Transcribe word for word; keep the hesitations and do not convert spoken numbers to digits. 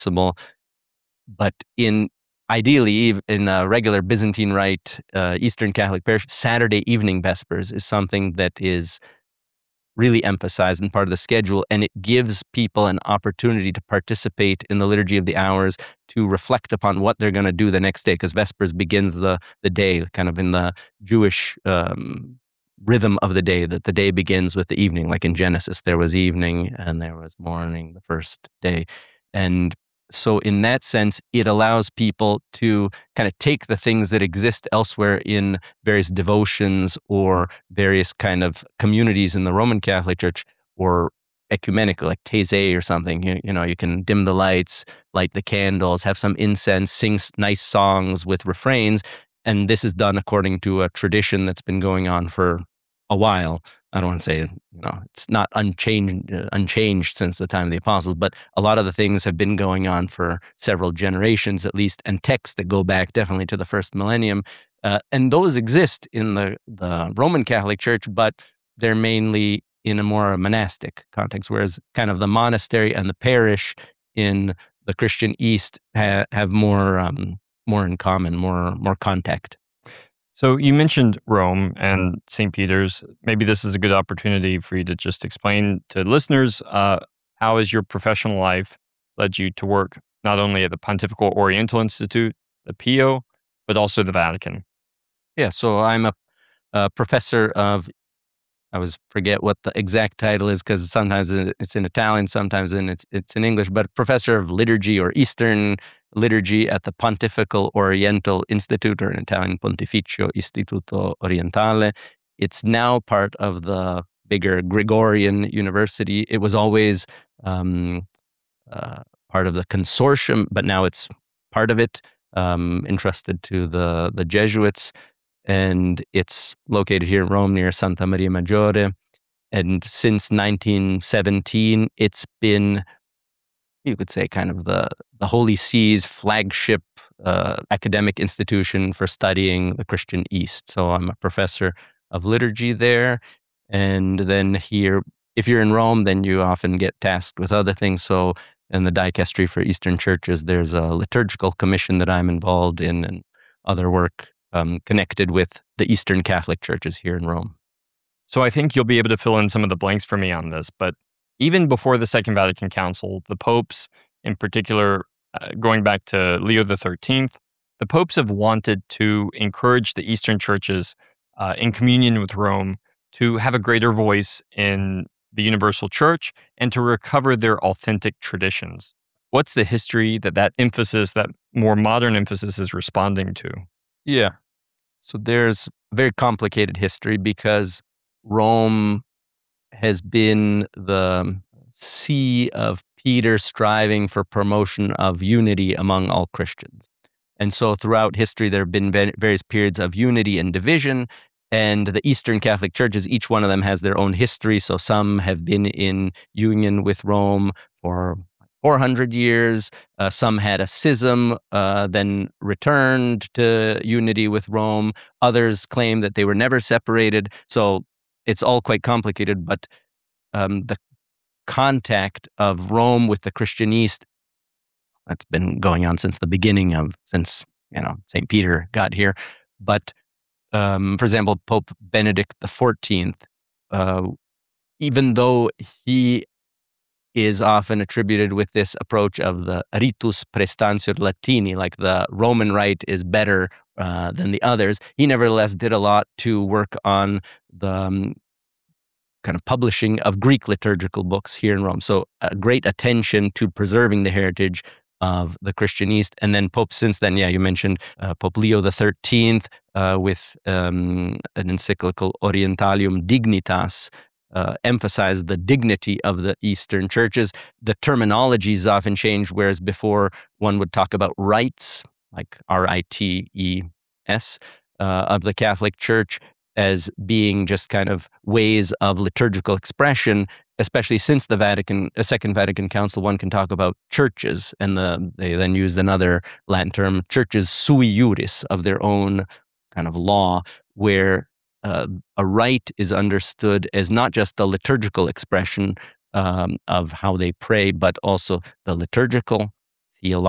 possible. But in ideally, in a regular Byzantine Rite uh, Eastern Catholic parish, Saturday evening Vespers is something that is really emphasized and part of the schedule, and it gives people an opportunity to participate in the Liturgy of the Hours, to reflect upon what they're going to do the next day, because Vespers begins the, the day kind of in the Jewish um, rhythm of the day, that the day begins with the evening. Like in Genesis, there was evening and there was morning the first day. And so in that sense, it allows people to kind of take the things that exist elsewhere in various devotions or various kind of communities in the Roman Catholic Church, or ecumenical, like Taizé or something. You, you know, you can dim the lights, light the candles, have some incense, sing nice songs with refrains. And this is done according to a tradition that's been going on for a while. I don't want to say, you know, it's not unchanged, uh, unchanged since the time of the apostles, but a lot of the things have been going on for several generations at least, and texts that go back definitely to the first millennium. Uh, and those exist in the, the Roman Catholic Church, but they're mainly in a more monastic context, whereas kind of the monastery and the parish in the Christian East ha- have more um, more in common, more more contact. So you mentioned Rome and Saint Peter's. Maybe this is a good opportunity for you to just explain to listeners uh, how has your professional life led you to work not only at the Pontifical Oriental Institute, the P O, but also the Vatican. Yeah, so I'm a, a professor of, I always forget what the exact title is because sometimes it's in Italian, sometimes in it's it's in English, but professor of liturgy or Eastern liturgy at the Pontifical Oriental Institute, or in Italian Pontificio Istituto Orientale. It's now part of the bigger Gregorian University. It was always um, uh, part of the consortium, but now it's part of it, um, entrusted to the, the Jesuits. And it's located here in Rome near Santa Maria Maggiore. And since nineteen seventeen, it's been, you could say, kind of the, the Holy See's flagship uh, academic institution for studying the Christian East. So I'm a professor of liturgy there. And then here, if you're in Rome, then you often get tasked with other things. So in the Dicastery for Eastern Churches, there's a liturgical commission that I'm involved in, and other work um, connected with the Eastern Catholic churches here in Rome. So I think you'll be able to fill in some of the blanks for me on this, but even before the Second Vatican Council, the popes, in particular, uh, going back to Leo the thirteenth, the popes have wanted to encourage the Eastern churches uh, in communion with Rome to have a greater voice in the universal church and to recover their authentic traditions. What's the history that that emphasis, that more modern emphasis, is responding to? Yeah. So there's a very complicated history because Rome has been the see of Peter striving for promotion of unity among all Christians. And so throughout history, there have been various periods of unity and division, and the Eastern Catholic churches, each one of them has their own history. So some have been in union with Rome for four hundred years. Uh, some had a schism, uh, then returned to unity with Rome. Others claim that they were never separated. So it's all quite complicated, but um, the contact of Rome with the Christian East, that's been going on since the beginning of, since, you know, Saint Peter got here. But, um, for example, Pope Benedict the fourteenth, uh, even though he is often attributed with this approach of the ritus praestantior Latini, like the Roman rite is better uh, than the others, he nevertheless did a lot to work on the um, kind of publishing of Greek liturgical books here in Rome. So a great attention to preserving the heritage of the Christian East. And then Pope since then, yeah, you mentioned uh, Pope Leo the thirteenth uh, with um, an encyclical Orientalium Dignitas, uh, emphasized the dignity of the Eastern churches. The terminology is often changed, whereas before one would talk about rites, like R I T E S, uh, of the Catholic Church, as being just kind of ways of liturgical expression. Especially since the Vatican, a Second Vatican Council, one can talk about churches, and the, they then used another Latin term, churches sui juris, of their own kind of law, where uh, a rite is understood as not just the liturgical expression um, of how they pray, but also the liturgical theological